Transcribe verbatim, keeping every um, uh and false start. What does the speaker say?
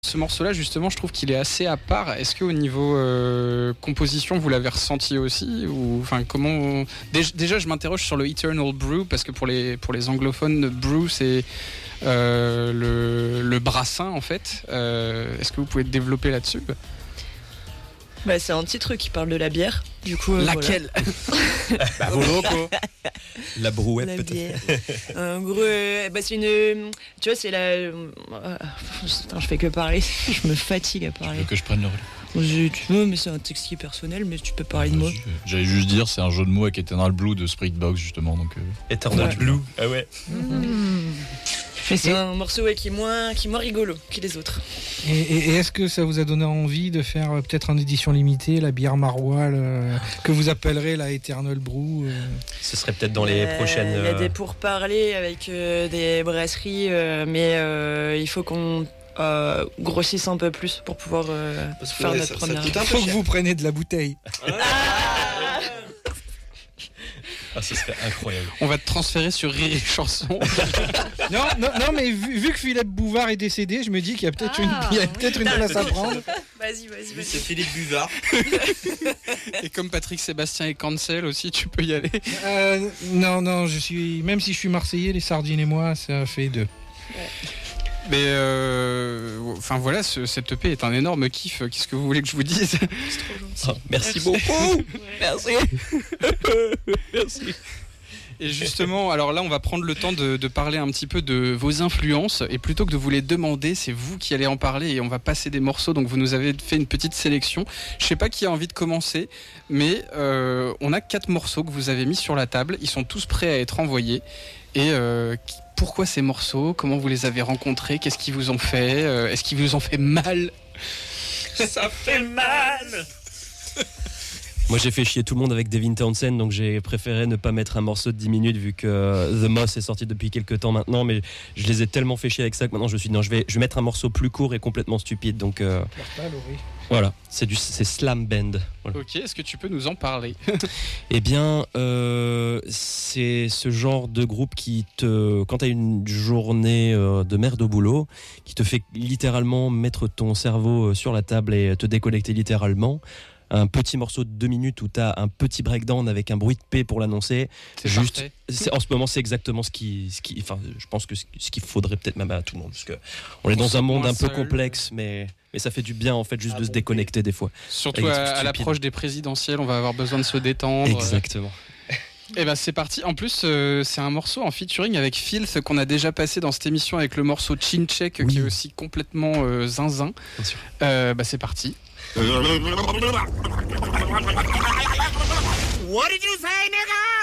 Ce morceau-là, justement, je trouve qu'il est assez à part. Est-ce qu'au niveau euh, composition, vous l'avez ressenti aussi ou, enfin, comment on... déjà, déjà, je m'interroge sur le Eternal Brew, parce que pour les, pour les anglophones, brew, c'est euh, le, le brassin, en fait. Euh, est-ce que vous pouvez développer là-dessus ? Bah, c'est un titre qui parle de la bière, du coup. Euh, Laquelle ? Voilà. Bah, vos locaux. La brouette, La peut-être. bière. En gros, euh, bah, c'est une. Tu vois, c'est la. Euh, putain, je fais que parler. Je me fatigue à parler. Tu veux que je prenne le relais ? Je, tu veux, mais c'est un texte qui est personnel, mais tu peux parler de moi. J'allais juste dire, c'est un jeu de mots avec Eternal Blue de Spirit Box, justement. Donc, euh... Eternal Ouais. Blue. Ah ouais. Mmh. Mais c'est un morceau ouais, qui, est moins, qui est moins rigolo que les autres. Et, et, et est-ce que ça vous a donné envie de faire euh, peut-être en édition limitée la bière maroilles euh, que vous appellerez la Eternal Brew euh... Ce serait peut-être dans les Euh, prochaines. Il y a euh, des pourparlers avec euh, des brasseries, euh, mais euh, il faut qu'on euh, grossisse un peu plus pour pouvoir euh, Parce que faire ouais, notre ça- ça première. coûte un peu Faut que cher. vous preniez de la bouteille. Ah, ce serait incroyable. On va te transférer sur Rire et Chanson. Non, non, non, mais vu, vu que Philippe Bouvard est décédé, je me dis qu'il y a peut-être Ah, une, il y a oui, peut-être une putain, place à prendre. Vas-y, vas-y, Lui, vas-y. c'est Philippe Buvard. Et comme Patrick Sébastien est cancel aussi, tu peux y aller. Euh, non, non, je suis, même si je suis Marseillais, les sardines et moi, ça fait deux. Mais euh, enfin voilà, ce, cette E P est un énorme kiff. Qu'est-ce que vous voulez que je vous dise ? Oh, merci beaucoup. Merci. Merci. Et justement, alors là, on va prendre le temps de, de parler un petit peu de vos influences. Et plutôt que de vous les demander, c'est vous qui allez en parler et on va passer des morceaux. Donc vous nous avez fait une petite sélection. Je sais pas qui a envie de commencer, mais euh, on a quatre morceaux que vous avez mis sur la table. Ils sont tous prêts à être envoyés. Et euh, qui- pourquoi ces morceaux ? Comment vous les avez rencontrés ? Qu'est-ce qu'ils vous ont fait ? Euh, Est-ce qu'ils vous ont fait mal ? Ça fait mal. Moi, j'ai fait chier tout le monde avec Devin Townsend, donc j'ai préféré ne pas mettre un morceau de dix minutes vu que euh, The Moss est sorti depuis quelques temps maintenant, mais je les ai tellement fait chier avec ça que maintenant je me suis dit non, je vais, je vais mettre un morceau plus court et complètement stupide. Donc euh, voilà, c'est du c'est Slam Band. Voilà. Ok, est-ce que tu peux nous en parler ? Eh bien, euh, c'est ce genre de groupe qui te, quand tu as une journée euh, de merde au boulot, qui te fait littéralement mettre ton cerveau euh, sur la table et te déconnecter littéralement. Un petit morceau de deux minutes où tu as un petit breakdown avec un bruit de paix pour l'annoncer. C'est Juste, parfait. c'est, en ce moment, c'est exactement ce qui, ce qui, enfin, je pense que ce, ce qu'il faudrait peut-être même à tout le monde, parce que on est On dans se un sent monde moins un peu seul. complexe, mais, mais ça fait du bien en fait juste Ah de se bon, déconnecter des fois. Surtout Avec à, des trucs à stupides. l'approche des présidentielles, on va avoir besoin de se détendre. Exactement. Et ben c'est parti. En plus, euh, c'est un morceau en featuring avec Filth qu'on a déjà passé dans cette émission avec le morceau Chin Check Oui. qui est aussi complètement euh, zinzin. Bien sûr. Euh, bah c'est parti. What did you say, nigga?